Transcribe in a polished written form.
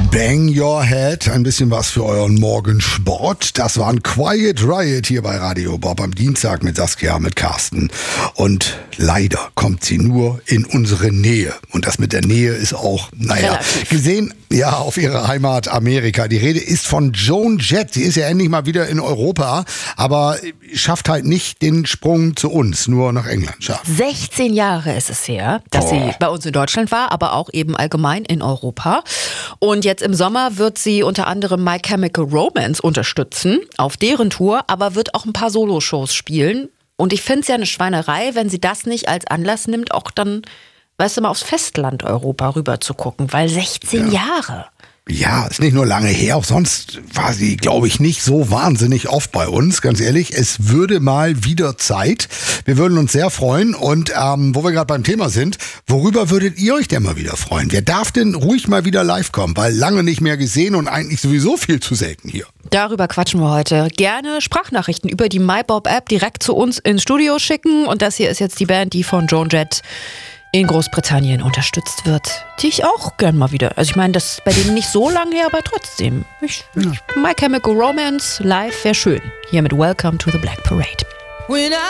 Bang Your Head, ein bisschen was für euren Morgensport. Das war ein Quiet Riot hier bei Radio Bob am Dienstag mit Saskia, mit Carsten. Und leider kommt sie nur in unsere Nähe. Und das mit der Nähe ist auch, gesehen, ja, auf ihre Heimat Amerika. Die Rede ist von Joan Jett. Sie ist ja endlich mal wieder in Europa, aber schafft halt nicht den Sprung zu uns, nur nach England schafft. 16 Jahre ist es her, dass sie bei uns in Deutschland war, aber auch eben allgemein in Europa. Und jetzt im Sommer wird sie unter anderem My Chemical Romance unterstützen, auf deren Tour, aber wird auch ein paar Soloshows spielen. Und ich finde es ja eine Schweinerei, wenn sie das nicht als Anlass nimmt, auch dann, weißt du, mal aufs Festland Europa rüber zu gucken, weil 16 Jahre. Ja, ist nicht nur lange her, auch sonst war sie, glaube ich, nicht so wahnsinnig oft bei uns, ganz ehrlich. Es würde mal wieder Zeit. Wir würden uns sehr freuen und wo wir gerade beim Thema sind, worüber würdet ihr euch denn mal wieder freuen? Wer darf denn ruhig mal wieder live kommen? Weil lange nicht mehr gesehen und eigentlich sowieso viel zu selten hier. Darüber quatschen wir heute. Gerne Sprachnachrichten über die MyBob-App direkt zu uns ins Studio schicken. Und das hier ist jetzt die Band, die von Joan Jett in Großbritannien unterstützt wird, die ich auch gern mal wieder, also ich meine, das ist bei denen nicht so lange her, aber trotzdem. My Chemical Romance live wäre schön. Hier mit Welcome to the Black Parade.